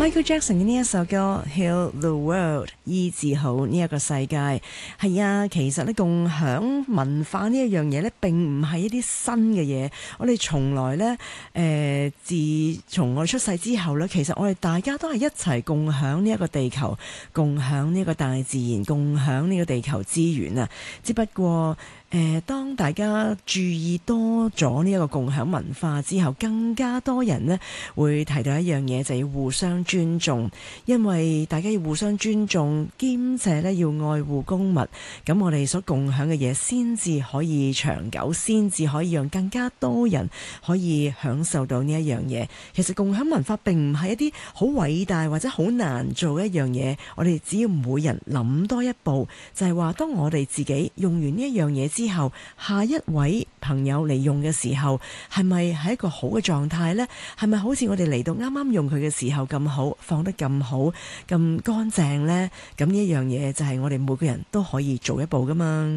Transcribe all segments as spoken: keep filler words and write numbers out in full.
Michael Jackson 嘅呢一首歌 Heal the World 醫治好呢一個世界。係啊，其實咧共享文化呢一樣嘢咧並唔係一啲新嘅嘢，我哋從來咧誒、呃、自從我哋出世之後咧，其實我哋大家都係一齊共享呢一個地球，共享呢個大自然，共享呢個地球資源啊。只不過誒，當大家注意多咗呢一個共享文化之後，更加多人呢會提到一樣嘢，就要互相尊重，因為大家要互相尊重，兼且呢要愛護公物，咁我哋所共享嘅嘢先至可以長久，先至可以讓更加多人可以享受到呢一樣嘢。其實共享文化並唔係一啲好偉大或者好難做嘅一樣嘢，我哋只要每人諗多一步，就係話當我哋自己用完呢一樣嘢之後，下一位朋友嚟用嘅時候，係咪係一個好嘅狀態呢？係咪好似我哋嚟到啱啱用佢嘅時候咁好，放得咁好，咁乾淨呢？咁呢一樣嘢就係我哋每個人都可以做一步噶嘛。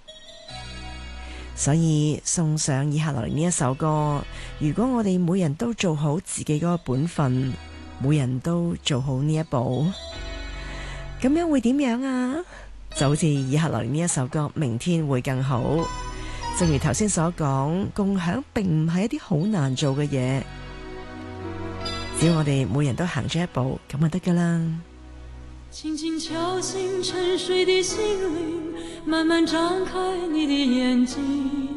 所以送上以下落嚟呢一首歌，如果我哋每人都做好自己嗰個本分，每人都做好呢一步，咁樣會點樣啊？就好似以下落嚟呢一首歌，明天會更好。正如頭先所講，共享並唔係一啲好難做嘅嘢，只要我哋每人都行咗一步，咁就得噶啦。 輕輕敲醒沉睡的心靈，慢慢張開你的眼睛，